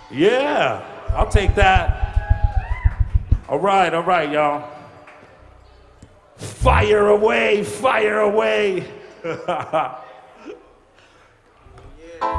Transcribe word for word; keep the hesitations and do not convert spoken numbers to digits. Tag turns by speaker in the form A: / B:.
A: Yeah, I'll take that. All right, all right, y'all. Fire away, fire away.